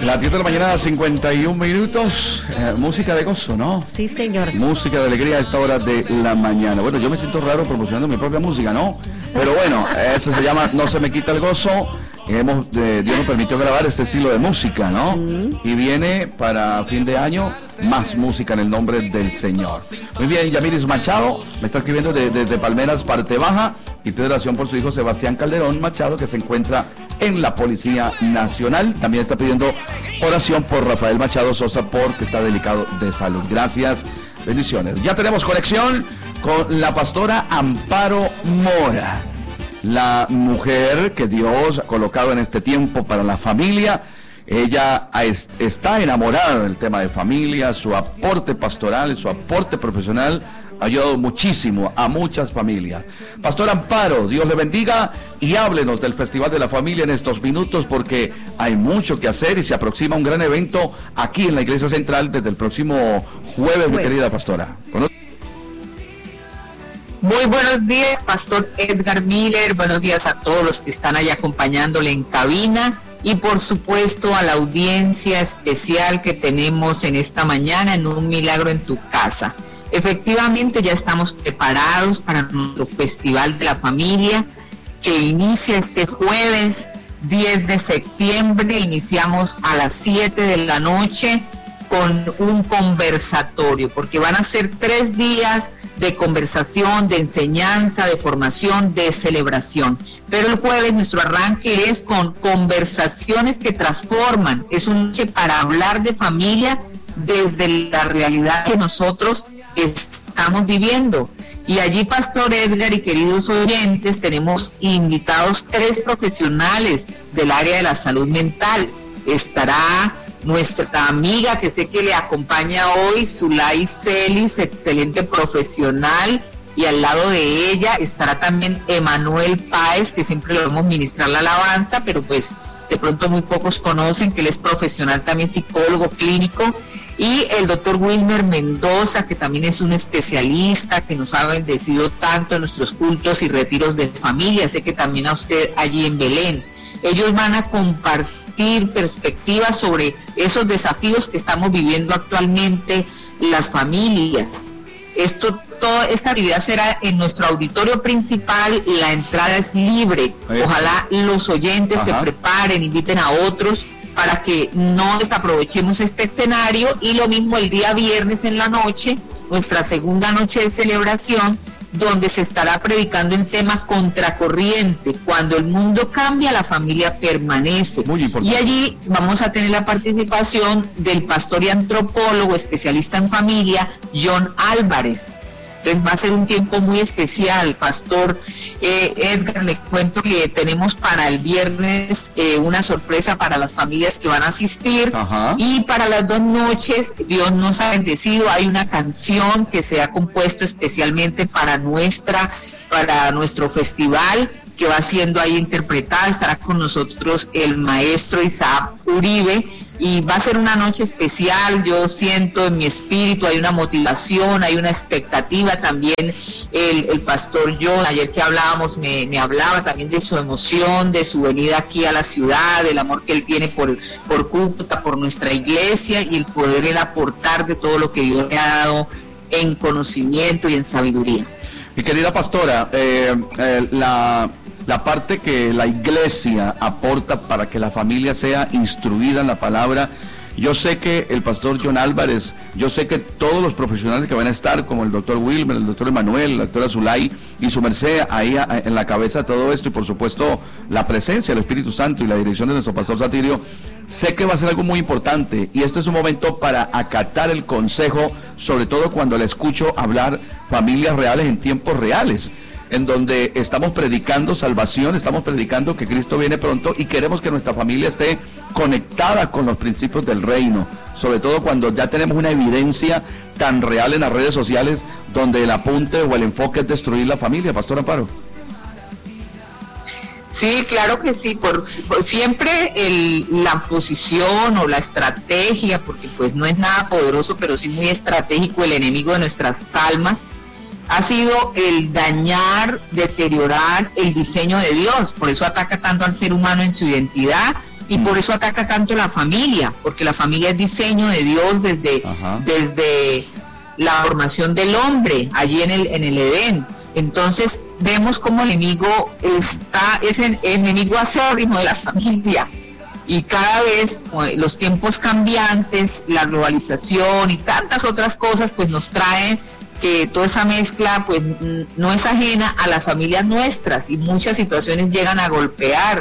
Las 10 de la mañana, 51 minutos. Música de gozo, ¿no? Sí, señor. Música de alegría a esta hora de la mañana. Bueno, yo me siento raro promocionando mi propia música, ¿no? Pero bueno, eso se llama No se me quita el gozo. Dios nos permitió grabar este estilo de música, ¿no? Y viene para fin de año más música en el nombre del Señor. Muy bien, Yamiris Machado me está escribiendo desde Palmeras, parte baja, y pide oración por su hijo Sebastián Calderón Machado, que se encuentra en la Policía Nacional. También está pidiendo oración por Rafael Machado Sosa, porque está delicado de salud. Gracias, bendiciones. Ya tenemos conexión con la pastora Amparo Mora, la mujer que Dios ha colocado en este tiempo para la familia. Ella está enamorada del tema de familia. Su aporte pastoral, su aporte profesional ha ayudado muchísimo a muchas familias. Pastor Amparo, Dios le bendiga, y háblenos del Festival de la Familia en estos minutos, porque hay mucho que hacer y se aproxima un gran evento aquí en la Iglesia Central desde el próximo jueves, mi querida pastora. Muy buenos días, Pastor Edgar Miller. Buenos días a todos los que están ahí acompañándole en cabina, y por supuesto a la audiencia especial que tenemos en esta mañana en Un Milagro en tu Casa. Efectivamente, ya estamos preparados para nuestro Festival de la Familia, que inicia este jueves 10 de septiembre. Iniciamos a las 7 de la noche con un conversatorio, porque van a ser 3 días de conversación, de enseñanza, de formación, de celebración. Pero el jueves nuestro arranque es con conversaciones que transforman. Es una noche para hablar de familia desde la realidad que nosotros estamos viviendo. Y allí, Pastor Edgar y queridos oyentes, tenemos invitados 3 profesionales del área de la salud mental. Estará nuestra amiga, que sé que le acompaña hoy, Zulay Celis, excelente profesional, y al lado de ella estará también Emanuel Páez, que siempre lo vemos ministrar la alabanza, pero pues de pronto muy pocos conocen que él es profesional también, psicólogo clínico, y el doctor Wilmer Mendoza, que también es un especialista que nos ha bendecido tanto en nuestros cultos y retiros de familia. Sé que también a usted allí en Belén. Ellos van a compartir perspectivas sobre esos desafíos que estamos viviendo actualmente las familias. Toda esta actividad será en nuestro auditorio principal. La entrada es libre. Ojalá los oyentes se preparen, inviten a otros para que no desaprovechemos este escenario. Y lo mismo el día viernes en la noche, nuestra segunda noche de celebración, donde se estará predicando el tema contracorriente. Cuando el mundo cambia, la familia permanece. Y allí vamos a tener la participación del pastor y antropólogo especialista en familia, John Álvarez. Entonces va a ser un tiempo muy especial, Pastor Edgar. Le cuento que tenemos para el viernes una sorpresa para las familias que van a asistir. Y para las 2 noches Dios nos ha bendecido. Hay una canción que se ha compuesto especialmente para nuestro festival, que va siendo ahí interpretada. Estará con nosotros el maestro Isaac Uribe, y va a ser una noche especial. Yo siento en mi espíritu, hay una motivación, hay una expectativa también. El pastor John, ayer que hablábamos, me hablaba también de su emoción, de su venida aquí a la ciudad, del amor que él tiene por Cúcuta, por nuestra iglesia, y el poder él aportar de todo lo que Dios le ha dado en conocimiento y en sabiduría. Mi querida pastora, la parte que la iglesia aporta para que la familia sea instruida en la palabra. Yo sé que el pastor John Álvarez, yo sé que todos los profesionales que van a estar, como el doctor Wilmer, el doctor Emanuel, la doctora Zulay y su merced ahí en la cabeza de todo esto, y por supuesto la presencia del Espíritu Santo y la dirección de nuestro pastor Satirio, sé que va a ser algo muy importante, y este es un momento para acatar el consejo, sobre todo cuando le escucho hablar familias reales en tiempos reales, en donde estamos predicando salvación, estamos predicando que Cristo viene pronto, y queremos que nuestra familia esté conectada con los principios del reino, sobre todo cuando ya tenemos una evidencia tan real en las redes sociales, donde el apunte o el enfoque es destruir la familia. Pastor Amparo. Sí, claro que sí, por siempre la posición o la estrategia, porque pues no es nada poderoso, pero sí muy estratégico, el enemigo de nuestras almas ha sido el dañar, deteriorar el diseño de Dios. Por eso ataca tanto al ser humano en su identidad y por eso ataca tanto la familia, porque la familia es diseño de Dios desde la formación del hombre, allí en el Edén. Entonces vemos como el enemigo es el enemigo acérrimo de la familia, y cada vez los tiempos cambiantes, la globalización y tantas otras cosas pues nos traen que toda esa mezcla pues no es ajena a las familias nuestras, y muchas situaciones llegan a golpear.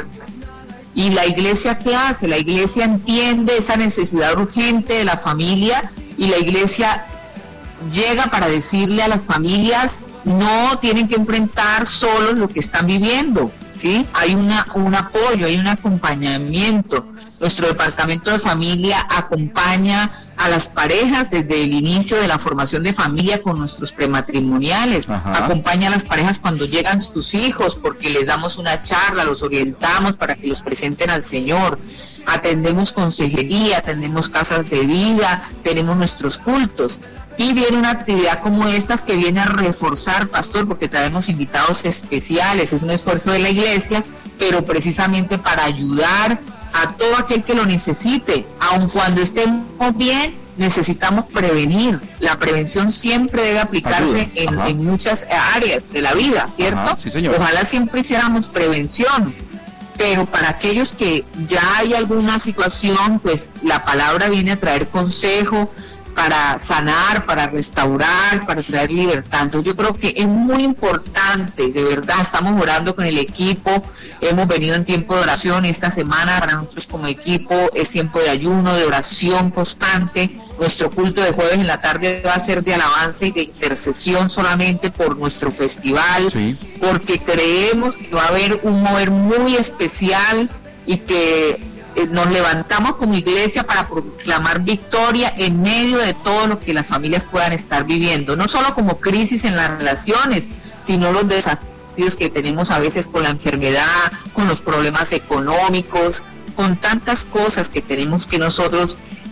¿Y la iglesia qué hace? La iglesia entiende esa necesidad urgente de la familia, y la iglesia llega para decirle a las familias: no tienen que enfrentar solos lo que están viviendo, ¿sí? Hay un apoyo, hay un acompañamiento. Nuestro departamento de familia acompaña a las parejas desde el inicio de la formación de familia con nuestros prematrimoniales. Acompaña a las parejas cuando llegan sus hijos, porque les damos una charla, los orientamos para que los presenten al Señor. Atendemos consejería, atendemos casas de vida, tenemos nuestros cultos. Y viene una actividad como estas que viene a reforzar, pastor, porque traemos invitados especiales. Es un esfuerzo de la iglesia, pero precisamente para ayudar a todo aquel que lo necesite. Aun cuando estemos bien, necesitamos prevenir. La prevención siempre debe aplicarse en muchas áreas de la vida, ¿cierto? Sí, señor. Ojalá siempre hiciéramos prevención, pero para aquellos que ya hay alguna situación, pues la palabra viene a traer consejo para sanar, para restaurar, para traer libertad. Entonces yo creo que es muy importante, de verdad, estamos orando con el equipo, hemos venido en tiempo de oración, y esta semana para nosotros como equipo es tiempo de ayuno, de oración constante. Nuestro culto de jueves en la tarde va a ser de alabanza y de intercesión solamente por nuestro festival, porque creemos que va a haber un mover muy especial, y que nos levantamos como iglesia para proclamar victoria en medio de todo lo que las familias puedan estar viviendo, no solo como crisis en las relaciones, sino los desafíos que tenemos a veces con la enfermedad, con los problemas económicos, con tantas cosas que tenemos que nosotros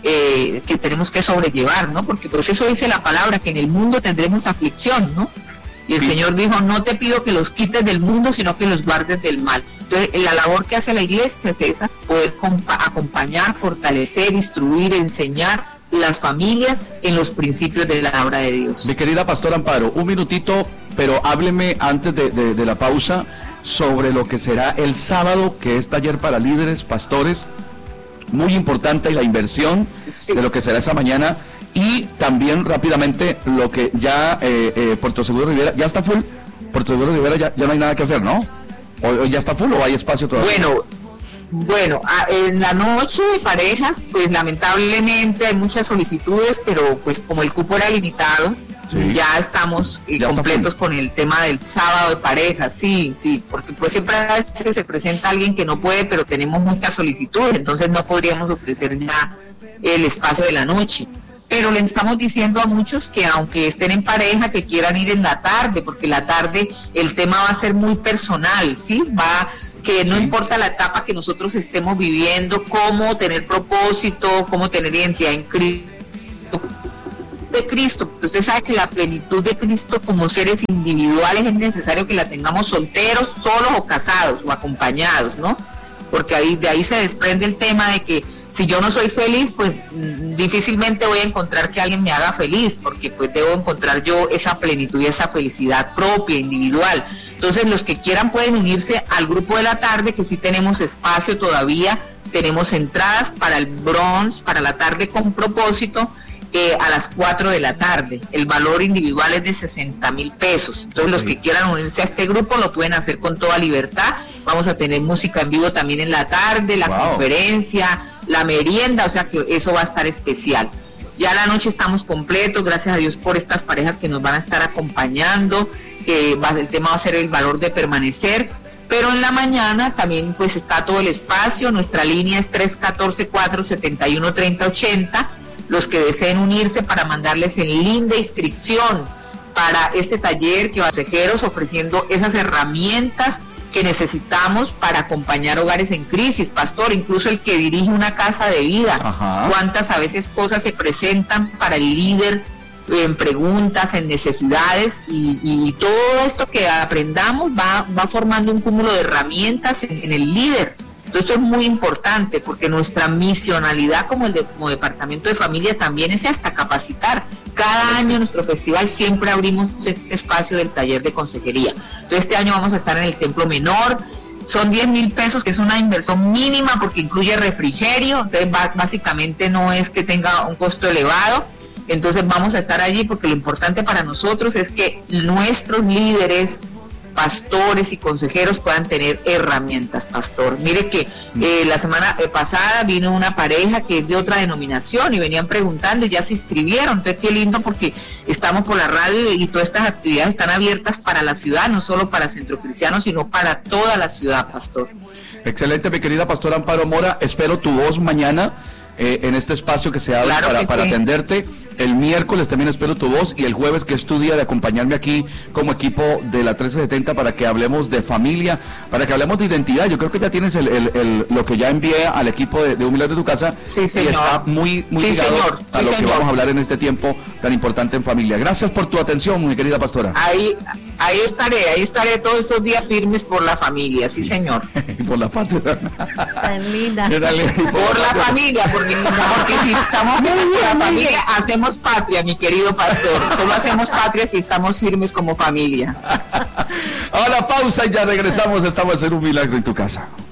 que tenemos que sobrellevar, ¿no? Porque pues eso dice la palabra, que en el mundo tendremos aflicción, ¿no? Y el Señor dijo: no te pido que los quites del mundo, sino que los guardes del mal. Entonces, la labor que hace la iglesia es esa: poder acompañar, fortalecer, instruir, enseñar las familias en los principios de la palabra de Dios. Mi querida pastora Amparo, un minutito, pero hábleme antes de la pausa sobre lo que será el sábado, que es taller para líderes, pastores, muy importante, la inversión de lo que será esa mañana. Y también rápidamente lo que ya Puerto Seguro Rivera ya está full. Puerto Seguro Rivera ya no hay nada que hacer, ¿no? ¿O ya está full o hay espacio todavía? Bueno, en la noche de parejas, pues lamentablemente hay muchas solicitudes, pero pues como el cupo era limitado, ya estamos completos con el tema del sábado de parejas. Sí, porque pues siempre a veces se presenta alguien que no puede, pero tenemos muchas solicitudes, entonces no podríamos ofrecer ya el espacio de la noche. Pero le estamos diciendo a muchos que aunque estén en pareja, que quieran ir en la tarde, porque la tarde el tema va a ser muy personal, ¿sí? Que no importa la etapa que nosotros estemos viviendo, cómo tener propósito, cómo tener identidad en Cristo. Usted sabe que la plenitud de Cristo como seres individuales es necesario que la tengamos solteros, solos o casados o acompañados, ¿no? Porque de ahí se desprende el tema de que si yo no soy feliz, pues difícilmente voy a encontrar que alguien me haga feliz, porque pues debo encontrar yo esa plenitud y esa felicidad propia, individual. Entonces los que quieran pueden unirse al grupo de la tarde, que sí tenemos espacio todavía, tenemos entradas para el bronce, para la tarde con propósito, a las 4 de la tarde. El valor individual es de 60,000 pesos. Entonces los que quieran unirse a este grupo lo pueden hacer con toda libertad. Vamos a tener música en vivo también en la tarde, la conferencia, la merienda, o sea que eso va a estar especial. Ya la noche estamos completos, gracias a Dios por estas parejas que nos van a estar acompañando. El tema va a ser el valor de permanecer. Pero en la mañana también pues está todo el espacio. Nuestra línea es 314-471-3080. Los que deseen unirse, para mandarles el link de inscripción para este taller que va a consejeros ofreciendo esas herramientas que necesitamos para acompañar hogares en crisis, pastor, incluso el que dirige una casa de vida. Cuántas a veces cosas se presentan para el líder en preguntas, en necesidades, y todo esto que aprendamos va formando un cúmulo de herramientas en el líder, Entonces esto es muy importante porque nuestra misionalidad como departamento de familia también es hasta capacitar. Cada año en nuestro festival siempre abrimos este espacio del taller de consejería. Entonces este año vamos a estar en el Templo Menor. Son 10,000 pesos, que es una inversión mínima porque incluye refrigerio, entonces básicamente no es que tenga un costo elevado. Entonces vamos a estar allí porque lo importante para nosotros es que nuestros líderes, pastores y consejeros puedan tener herramientas, pastor. Mire que la semana pasada vino una pareja que es de otra denominación y venían preguntando y ya se inscribieron. Entonces qué lindo porque estamos por la radio y todas estas actividades están abiertas para la ciudad, no solo para Centro Cristiano, sino para toda la ciudad, pastor. Excelente, mi querida pastora Amparo Mora, espero tu voz mañana en este espacio que se abre para atenderte. El miércoles también espero tu voz y el jueves, que es tu día de acompañarme aquí como equipo de la 1370 para que hablemos de familia, para que hablemos de identidad. Yo creo que ya tienes lo que ya envié al equipo de Un Milagro de tu Casa, sí, y está muy ligado a lo que vamos a hablar en este tiempo tan importante en familia. Gracias por tu atención, mi querida pastora. Ahí estaré todos estos días firmes por la familia, sí señor. Y por la patria. Tan linda. Por la familia, porque si estamos por la familia, hacemos patria, mi querido pastor. Solo hacemos patria si estamos firmes como familia. Ahora pausa y ya regresamos. Estamos en Un Milagro en tu Casa.